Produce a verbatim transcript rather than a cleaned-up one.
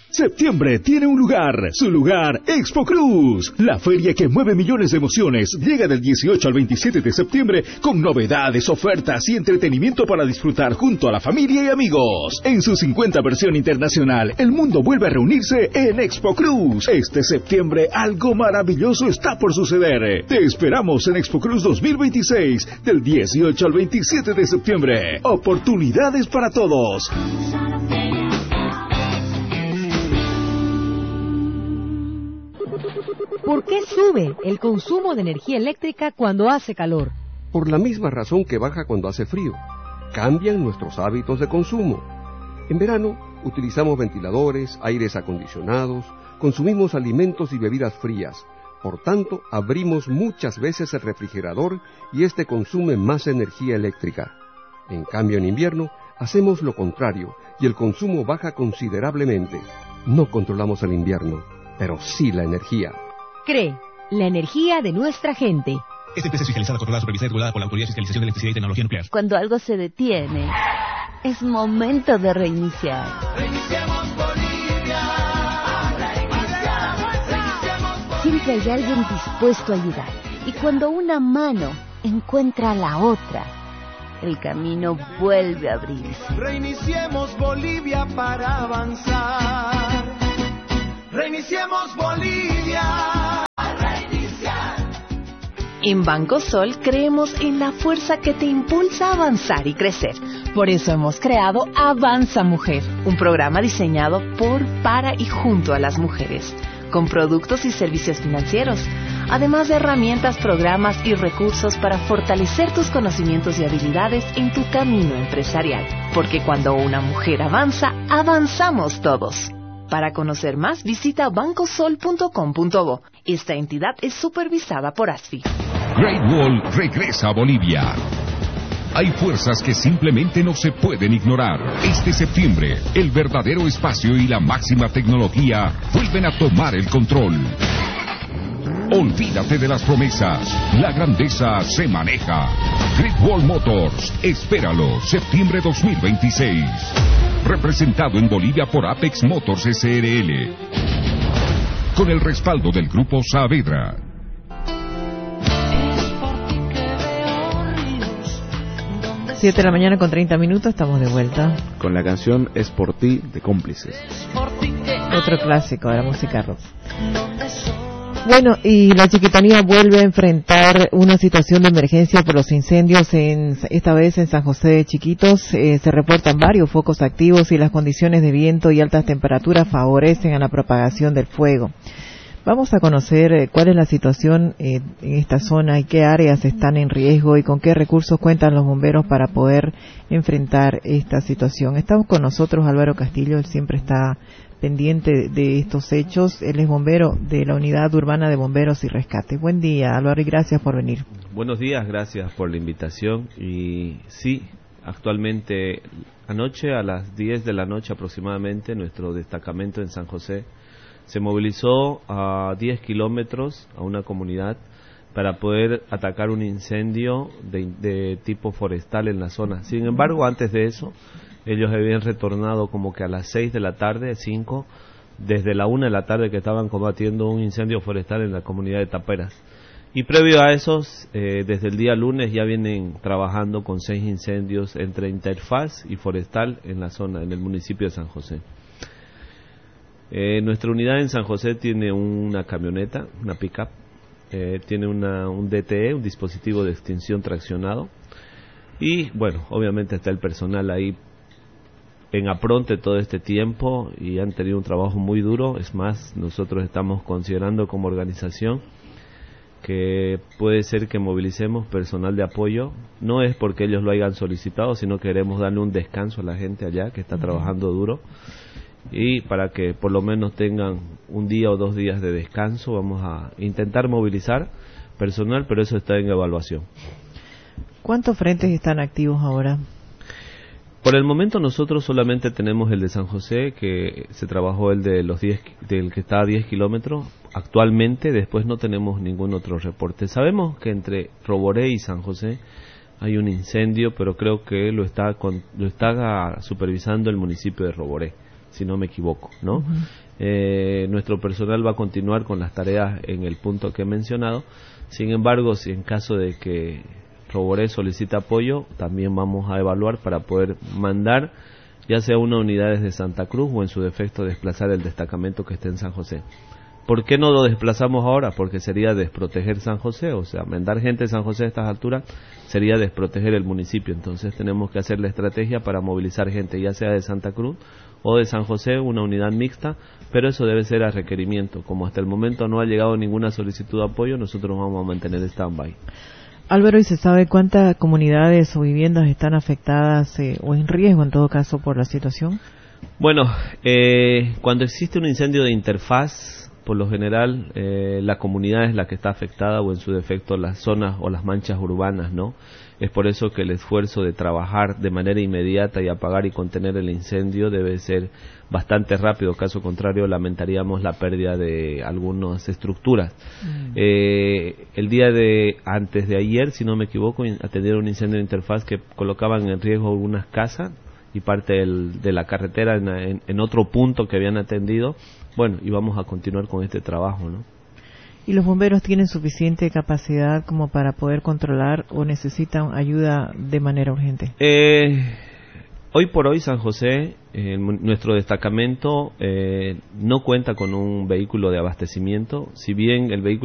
Septiembre tiene un lugar, su lugar, Expo Cruz. La feria que mueve millones de emociones llega del dieciocho al veintisiete de septiembre con novedades, ofertas y entretenimiento para disfrutar junto a la familia y amigos. En su cincuenta versión internacional, el mundo vuelve a reunirse en Expo Cruz. Este septiembre algo maravilloso está por suceder. Te esperamos en Expo Cruz dos mil veintiséis, del dieciocho al veintisiete de septiembre. Oportunidades para todos. ¿Por qué sube el consumo de energía eléctrica cuando hace calor? Por la misma razón que baja cuando hace frío. Cambian nuestros hábitos de consumo. En verano utilizamos ventiladores, aires acondicionados, consumimos alimentos y bebidas frías. Por tanto, abrimos muchas veces el refrigerador y este consume más energía eléctrica. En cambio, en invierno hacemos lo contrario y el consumo baja considerablemente. No controlamos el invierno, pero sí la energía. CREE, la energía de nuestra gente. Esta empresa es fiscalizada, controlada, supervisada y regulada por la Autoridad de Fiscalización de Electricidad y Tecnología Nuclear. Cuando algo se detiene, es momento de reiniciar. Reiniciemos Bolivia. Reiniciamos. Siempre hay alguien dispuesto a ayudar. Y cuando una mano encuentra a la otra, el camino vuelve a abrirse. Reiniciemos Bolivia para avanzar. Reiniciemos Bolivia. En Banco Sol creemos en la fuerza que te impulsa a avanzar y crecer. Por eso hemos creado Avanza Mujer, un programa diseñado por, para y junto a las mujeres, con productos y servicios financieros, además de herramientas, programas y recursos para fortalecer tus conocimientos y habilidades en tu camino empresarial. Porque cuando una mujer avanza, avanzamos todos. Para conocer más, visita bancosol punto com punto bo. Esta entidad es supervisada por ASFI. Great Wall regresa a Bolivia. Hay fuerzas que simplemente no se pueden ignorar. Este septiembre, el verdadero espacio y la máxima tecnología vuelven a tomar el control. Olvídate de las promesas. La grandeza se maneja. Great Wall Motors. Espéralo, septiembre dos mil veintiséis. Representado en Bolivia por Apex Motors S R L. Con el respaldo del Grupo Saavedra. Siete de la mañana con treinta minutos, estamos de vuelta. Con la canción Es por ti de Cómplices. Otro clásico de la música rock. Bueno, y la Chiquitanía vuelve a enfrentar una situación de emergencia por los incendios, en esta vez en San José de Chiquitos. Eh, se reportan varios focos activos y las condiciones de viento y altas temperaturas favorecen a la propagación del fuego. Vamos a conocer eh, cuál es la situación eh, en esta zona y qué áreas están en riesgo y con qué recursos cuentan los bomberos para poder enfrentar esta situación. Estamos con nosotros Álvaro Castillo, él siempre está pendiente de estos hechos. Él es bombero de la Unidad Urbana de Bomberos y Rescate. Buen día, Álvaro, y gracias por venir. Buenos días, gracias por la invitación. Y sí, actualmente anoche a las diez de la noche aproximadamente, nuestro destacamento en San José se movilizó a diez kilómetros a una comunidad para poder atacar un incendio de, de tipo forestal en la zona. Sin embargo, antes de eso, ellos habían retornado como que a las seis de la tarde, cinco, desde la una de la tarde que estaban combatiendo un incendio forestal en la comunidad de Taperas. Y previo a esos, eh, desde el día lunes ya vienen trabajando con seis incendios entre interfaz y forestal en la zona, en el municipio de San José. Eh, nuestra unidad en San José tiene una camioneta, una pick-up, eh, tiene una, un D T E, un dispositivo de extinción traccionado, y bueno, obviamente está el personal ahí en apronte todo este tiempo y han tenido un trabajo muy duro. Es más, nosotros estamos considerando como organización que puede ser que movilicemos personal de apoyo. No es porque ellos lo hayan solicitado, sino que queremos darle un descanso a la gente allá que está trabajando duro, y para que por lo menos tengan un día o dos días de descanso vamos a intentar movilizar personal, pero eso está en evaluación. ¿Cuántos frentes están activos ahora? Por el momento nosotros solamente tenemos el de San José, que se trabajó el de los diez, del que está a diez kilómetros. Actualmente, después no tenemos ningún otro reporte. Sabemos que entre Roboré y San José hay un incendio, pero creo que lo está con, lo está supervisando el municipio de Roboré. si no me equivoco, ¿no? Uh-huh. Eh, nuestro personal va a continuar con las tareas en el punto que he mencionado. Sin embargo, si en caso de que Roboré solicita apoyo, también vamos a evaluar para poder mandar ya sea una unidad desde Santa Cruz o en su defecto desplazar el destacamento que esté en San José. ¿Por qué no lo desplazamos ahora? Porque sería desproteger San José, o sea, mandar gente de San José a estas alturas sería desproteger el municipio. Entonces tenemos que hacer la estrategia para movilizar gente, ya sea de Santa Cruz o de San José, una unidad mixta, pero eso debe ser a requerimiento. Como hasta el momento no ha llegado ninguna solicitud de apoyo, nosotros vamos a mantener stand-by. Álvaro, ¿y se sabe cuántas comunidades o viviendas están afectadas eh, o en riesgo en todo caso por la situación? Bueno, eh, cuando existe un incendio de interfaz, por lo general eh, la comunidad es la que está afectada o en su defecto las zonas o las manchas urbanas, ¿no? Es por eso que el esfuerzo de trabajar de manera inmediata y apagar y contener el incendio debe ser bastante rápido, caso contrario lamentaríamos la pérdida de algunas estructuras. Mm. Eh, el día de antes de ayer, si no me equivoco, atendieron un incendio de interfaz que colocaban en riesgo algunas casas y parte del, de la carretera en, en, en otro punto que habían atendido. Bueno, y vamos a continuar con este trabajo, ¿no? ¿Y los bomberos tienen suficiente capacidad como para poder controlar o necesitan ayuda de manera urgente? Eh, hoy por hoy San José, eh, nuestro destacamento eh, no cuenta con un vehículo de abastecimiento, si bien el vehículo